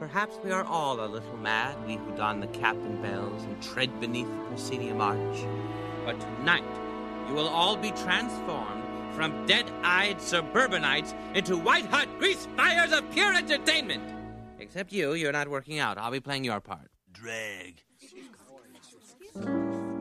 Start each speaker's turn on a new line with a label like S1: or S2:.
S1: perhaps we are all a little mad, we who don the cap and bells and tread beneath the proscenium arch. But tonight, you will all be transformed from dead-eyed suburbanites into white-hot grease fires of pure entertainment. Except you're not working out. I'll be playing your part.
S2: Drag.